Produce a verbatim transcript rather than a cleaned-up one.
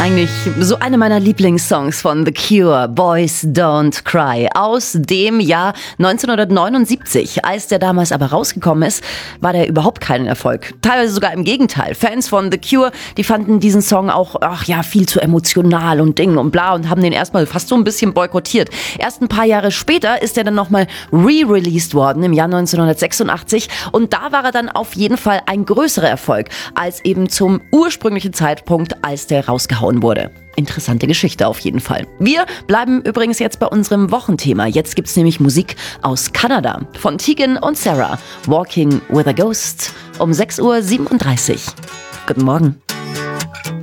Eigentlich so eine meiner Lieblingssongs von The Cure, Boys Don't Cry, aus dem Jahr neunzehnhundertneunundsiebzig. Als der damals aber rausgekommen ist, war der überhaupt kein Erfolg. Teilweise sogar im Gegenteil. Fans von The Cure, die fanden diesen Song auch, ach ja, viel zu emotional und Ding und bla und haben den erstmal fast so ein bisschen boykottiert. Erst ein paar Jahre später ist er dann nochmal re-released worden im Jahr neunzehnhundertsechsundachtzig und da war er dann auf jeden Fall ein größerer Erfolg als eben zum ursprünglichen Zeitpunkt, als der rausgehauen wurde. Interessante Geschichte auf jeden Fall. Wir bleiben übrigens jetzt bei unserem Wochenthema. Jetzt gibt's nämlich Musik aus Kanada von Tegan und Sara. Walking with a Ghost um sechs Uhr siebenunddreißig. Guten Morgen.